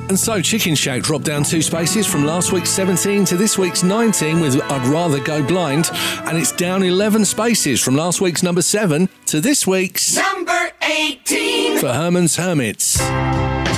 And so Chicken Shack dropped down 2 spaces from last week's 17 to this week's 19 with I'd Rather Go Blind, and it's down 11 spaces from last week's number 7 to this week's number 18 for Herman's Hermits.